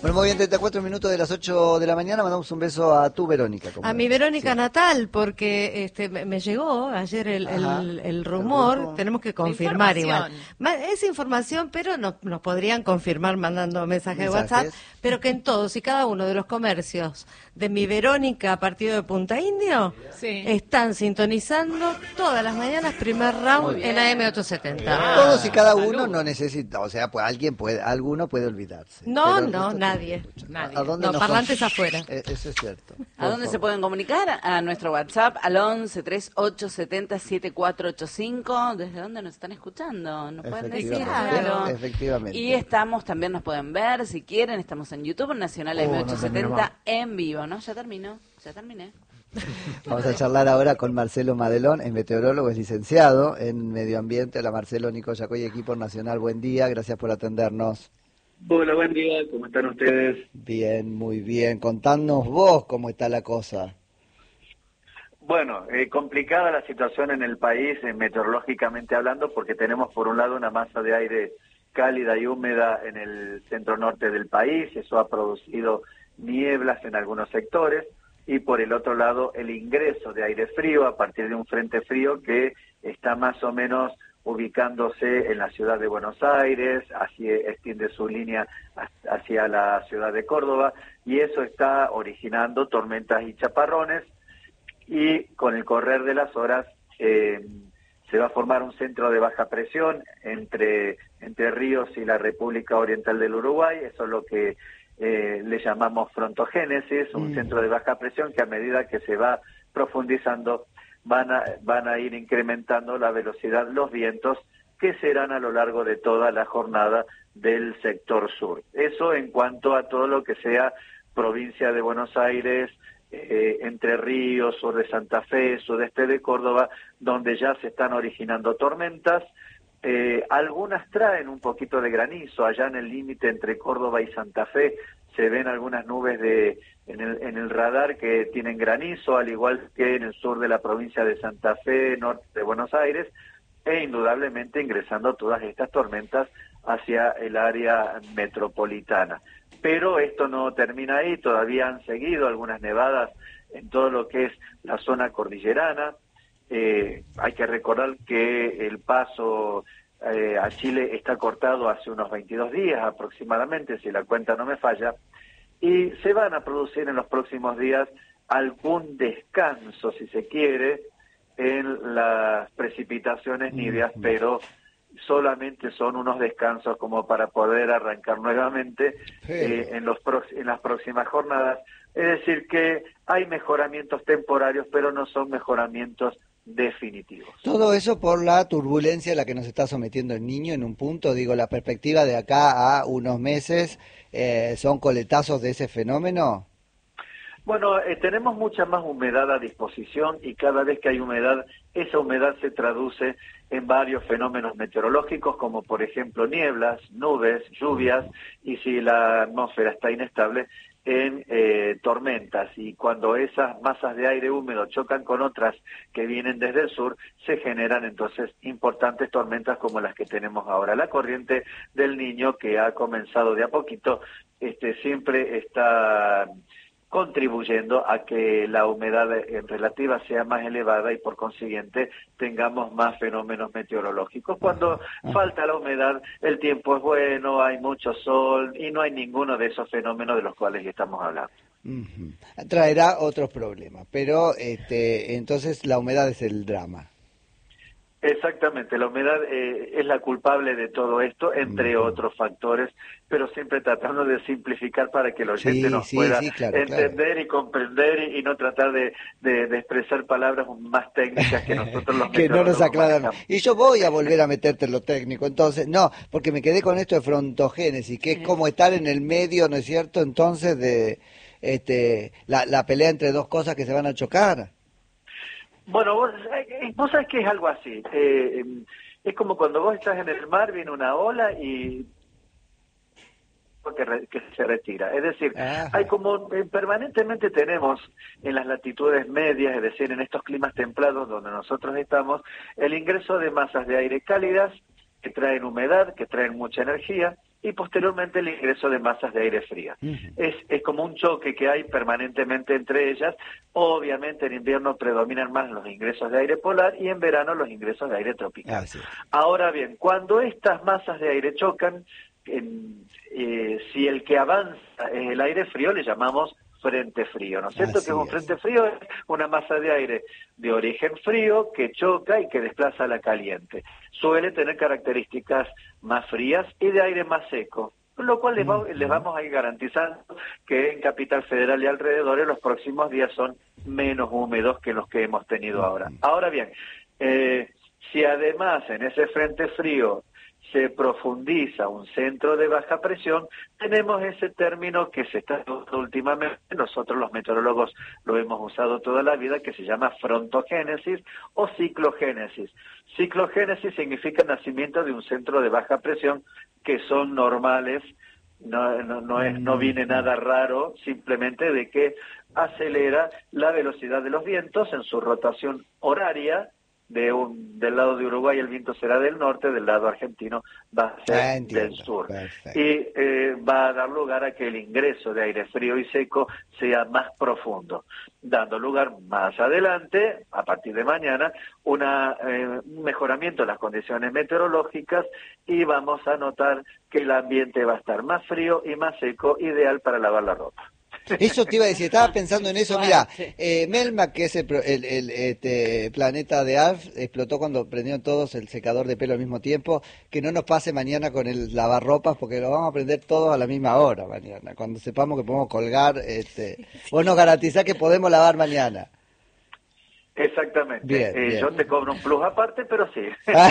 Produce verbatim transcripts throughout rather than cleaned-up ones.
Bueno, muy bien, treinta y cuatro minutos de las ocho de la mañana. Mandamos un beso a tu Verónica. A mi Verónica sí. natal, porque este me, me llegó ayer el, el, el rumor, el tenemos que confirmar igual. Es información, pero no, nos podrían confirmar mandando mensaje de WhatsApp, pero que en todos y cada uno de los comercios de mi Verónica, partido de Punta Indio, sí. están sintonizando todas las mañanas primer round en A M ochocientos setenta. Ah, todos y cada uno salud. No necesita, o sea, pues alguien puede, alguno puede olvidarse. No, no, nadie. nadie. ¿A dónde no, parlantes con... afuera. Eso es cierto. ¿A dónde favor. se pueden comunicar? A nuestro WhatsApp al once treinta y ocho setenta siete cuatro ochenta y cinco. ¿Desde dónde nos están escuchando? ¿Nos pueden decir? Claro. Efectivamente. Y estamos, también nos pueden ver, si quieren, estamos en YouTube, Nacional A M ochocientos setenta no en vivo, ¿no? Ya terminó, ya terminé. Vamos a charlar ahora con Marcelo Madelón, es meteorólogo, es licenciado en Medio Ambiente. Hola Marcelo, Nico Yacoy, equipo nacional, buen día, gracias por atendernos. Hola, buen día, ¿cómo están ustedes? Bien, muy bien. Contanos vos cómo está la cosa. Bueno, eh, complicada la situación en el país, eh, meteorológicamente hablando, porque tenemos por un lado una masa de aire cálida y húmeda en el centro norte del país, eso ha producido nieblas en algunos sectores, y por el otro lado el ingreso de aire frío a partir de un frente frío que está más o menos ubicándose en la ciudad de Buenos Aires, así extiende su línea hacia la ciudad de Córdoba, y eso está originando tormentas y chaparrones, y con el correr de las horas eh, se va a formar un centro de baja presión entre, entre Ríos y la República Oriental del Uruguay, eso es lo que eh, le llamamos frontogénesis, un mm. centro de baja presión que a medida que se va profundizando van a, van a ir incrementando la velocidad, los vientos, que serán a lo largo de toda la jornada del sector sur. Eso en cuanto a todo lo que sea provincia de Buenos Aires, eh, Entre Ríos, sur de Santa Fe, sudeste de Córdoba, donde ya se están originando tormentas. Eh, algunas traen un poquito de granizo, allá en el límite entre Córdoba y Santa Fe se ven algunas nubes de en el, en el radar que tienen granizo, al igual que en el sur de la provincia de Santa Fe, norte de Buenos Aires, e indudablemente ingresando todas estas tormentas hacia el área metropolitana. Pero esto no termina ahí, todavía han seguido algunas nevadas en todo lo que es la zona cordillerana. Eh, hay que recordar que el paso eh, a Chile está cortado hace unos veintidós días aproximadamente, si la cuenta no me falla, y se van a producir en los próximos días algún descanso, si se quiere, en las precipitaciones níveas, pero solamente son unos descansos como para poder arrancar nuevamente eh, en, los pro en las próximas jornadas. Es decir, que hay mejoramientos temporarios, pero no son mejoramientos definitivos. Todo eso por la turbulencia a la que nos está sometiendo el Niño en un punto. Digo, la perspectiva de acá a unos meses, eh, ¿son coletazos de ese fenómeno? Bueno, eh, tenemos mucha más humedad a disposición y cada vez que hay humedad, esa humedad se traduce en varios fenómenos meteorológicos, como por ejemplo nieblas, nubes, lluvias, y si la atmósfera está inestable, en eh, tormentas. Y cuando esas masas de aire húmedo chocan con otras que vienen desde el sur, se generan entonces importantes tormentas como las que tenemos ahora. La corriente del Niño, que ha comenzado de a poquito, este, siempre está contribuyendo a que la humedad relativa sea más elevada y por consiguiente tengamos más fenómenos meteorológicos. Cuando falta la humedad, el tiempo es bueno, hay mucho sol y no hay ninguno de esos fenómenos de los cuales estamos hablando. Uh-huh. Traerá otros problemas, pero este, entonces la humedad es el drama. Exactamente, la humedad eh, es la culpable de todo esto, entre uh-huh. otros factores, pero siempre tratando de simplificar para que el oyente sí, nos sí, pueda sí, claro, entender claro. y comprender y, y no tratar de, de, de expresar palabras más técnicas que nosotros los que no nos aclaran. manejamos. Y yo voy a volver a meterte en lo técnico, entonces, no, porque me quedé con esto de frontogénesis, que es como estar en el medio, ¿no es cierto?, entonces de este la, la pelea entre dos cosas que se van a chocar. Bueno, vos, vos sabés que es algo así. Eh, es como cuando vos estás en el mar, viene una ola y que, re, que se retira. Es decir, Ajá. hay como eh, permanentemente tenemos en las latitudes medias, es decir, en estos climas templados donde nosotros estamos, el ingreso de masas de aire cálidas que traen humedad, que traen mucha energía, y posteriormente el ingreso de masas de aire fría. Uh-huh. Es, es como un choque que hay permanentemente entre ellas. Obviamente en invierno predominan más los ingresos de aire polar y en verano los ingresos de aire tropical. Ah, sí. Ahora bien, cuando estas masas de aire chocan, en, eh, si el que avanza es el aire frío, le llamamos frente frío, ¿no es cierto? Así que un frente frío es una masa de aire de origen frío que choca y que desplaza a la caliente. Suele tener características más frías y de aire más seco, con lo cual les, va, les vamos a ir garantizando que en Capital Federal y alrededores los próximos días son menos húmedos que los que hemos tenido ahora. Ahora bien, eh, si además en ese frente frío se profundiza un centro de baja presión, tenemos ese término que se está usando últimamente, nosotros los meteorólogos lo hemos usado toda la vida, que se llama frontogénesis o ciclogénesis. Ciclogénesis significa nacimiento de un centro de baja presión que son normales, no, no, no, es, no viene nada raro, simplemente de que acelera la velocidad de los vientos en su rotación horaria. De un, del lado de Uruguay el viento será del norte, del lado argentino va a ser ah, del sur. Perfecto. Y eh, va a dar lugar a que el ingreso de aire frío y seco sea más profundo, dando lugar más adelante, a partir de mañana, una, eh, un mejoramiento de las condiciones meteorológicas y vamos a notar que el ambiente va a estar más frío y más seco, ideal para lavar la ropa. Eso te iba a decir, estaba pensando en eso, mira, eh, Melmac, que es el, el, el este, planeta de Alf, explotó cuando prendieron todos el secador de pelo al mismo tiempo, que no nos pase mañana con el lavarropas, porque lo vamos a prender todos a la misma hora mañana, cuando sepamos que podemos colgar, este, vos nos garantizás que podemos lavar mañana. Exactamente, bien, eh, bien. Yo te cobro un plus aparte, pero sí.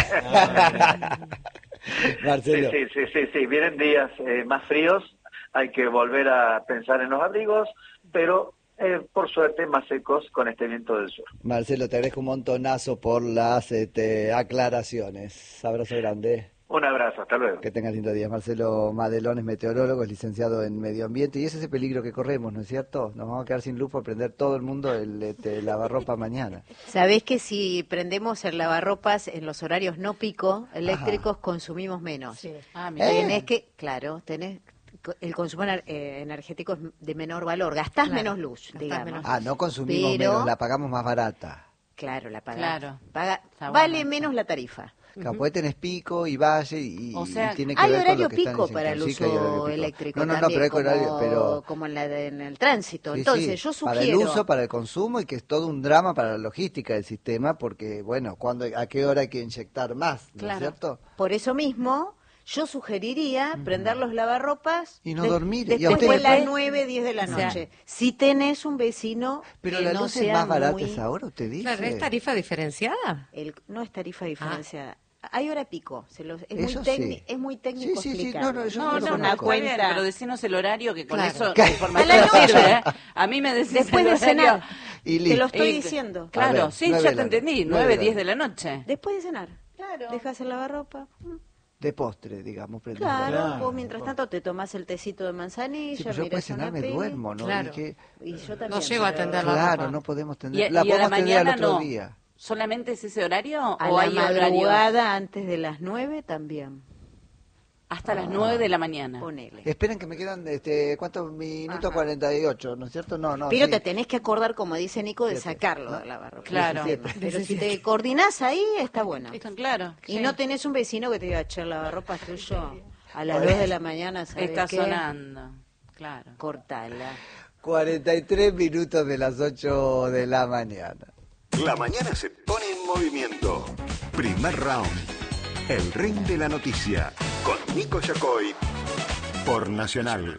Marcelo. Sí, sí, sí, sí, sí, vienen días eh, más fríos. Hay que volver a pensar en los abrigos, pero eh, por suerte más secos con este viento del sur. Marcelo, te agradezco un montonazo por las este, aclaraciones. Abrazo grande. Un abrazo, hasta luego. Que tengas lindo día. Marcelo Madelón es meteorólogo, es licenciado en medio ambiente y ese es el peligro que corremos, ¿no es cierto? Nos vamos a quedar sin luz por prender todo el mundo el, este, el lavarropa mañana. ¿Sabés que si prendemos el lavarropas en los horarios no pico eléctricos Ajá. consumimos menos? Sí. Ah, mira. ¿Eh? Tenés que, claro, tenés... el consumo energético es de menor valor, gastás claro, menos luz, gastás digamos. Menos luz. Ah, no consumimos Pero, menos, la pagamos más barata. Claro, la pagás. Claro. Paga, vale bueno. menos la tarifa. Claro, uh-huh. tenés pico y valle y, o sea, y tiene que hay ver horario con lo que pico están para el uso sí, eléctrico. No, no, también, no, pero hay como, horario, pero como en, la de, en el tránsito. Sí, Entonces, sí, yo sugiero para el uso, para el consumo y que es todo un drama para la logística del sistema, porque bueno, cuando a qué hora hay que inyectar más, ¿no claro. es cierto? Por eso mismo yo sugeriría uh-huh. prender los lavarropas y no de, dormir después de las nueve, diez de la noche. O sea, si tenés un vecino pero que la no luz sea es más barata muy... esa hora, usted dice. Claro, ¿es tarifa diferenciada? El, no es tarifa diferenciada. Ah. Hay hora pico, se los, es, eso muy tecni, sí. es muy técnico sí, sí, explicar. Sí, no, no, yo no, no, no, una cuenta, pero decinos el horario que con claro. eso la información sirve. ¿eh? A mí me decís después el de cenar. Y te lo estoy y, diciendo. Claro, ver, sí, ya te entendí, nueve, diez de la noche. Después de cenar. Claro. Dejas el lavarropa. De postre, digamos. Claro, claro, vos mientras tanto te tomás el tecito de manzanilla, sí, pero yo después de cenar me duermo, ¿no? Claro. Y, que... y yo también. No llego a atender la Claro, ropa. no podemos tener. ¿Y, la y podemos a la tener al otro no? día. ¿Solamente es ese horario a o la hay madrugada horarios? Antes de las nueve también. Hasta ah. las nueve de la mañana. Ponele. Esperen que me quedan, este, ¿cuántos minutos? Ajá. cuarenta y ocho, ¿no es cierto? No, no. Pero sí. te tenés que acordar, como dice Nico, de Siete. sacarlo ¿no? de la barra. Claro. Pero si te coordinás ahí, está bueno. Claro. Y sí. no tenés un vecino que te diga, che, la lavarropa es tuyo a las dos de la mañana, ¿sabes Está qué? sonando. Claro. Cortala. cuarenta y tres minutos de las ocho de la mañana. La mañana se pone en movimiento. Primer round. El ring de la noticia. Con Nico Yacoy. Por Nacional.